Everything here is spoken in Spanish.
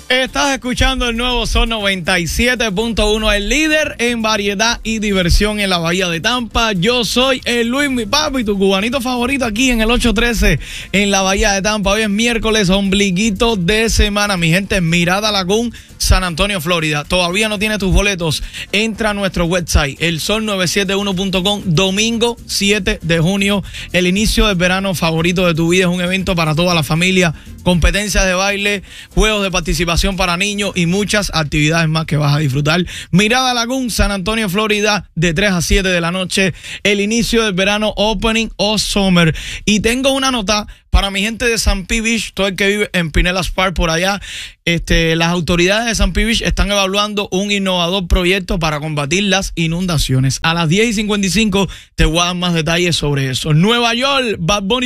Estás escuchando el nuevo Sol 97.1, el líder en variedad y diversión en la Bahía de Tampa. Yo soy el Luis, mi papi, tu cubanito favorito aquí en el 813 en la Bahía de Tampa. Hoy es miércoles, ombliguito de semana. Mi gente, Mirada Lagoon, San Antonio, Florida. Todavía no tiene tus boletos. Entra a nuestro website, elsol971.com. Domingo 7 de junio, el inicio del verano favorito de tu vida. Es un evento para toda la familia. Competencias de baile, juegos de participación para niños y muchas actividades más que vas a disfrutar. Mirada Lagoon, San Antonio, Florida, de 3 a 7 de la noche. El inicio del verano, Opening of Summer. Y tengo una nota para mi gente de St. Pete Beach, todo el que vive en Pinellas Park por allá. Las autoridades de St. Pete Beach están evaluando un innovador proyecto para combatir las inundaciones. A las 10:55 te voy a dar más detalles sobre eso. Nueva York, Bad Bunny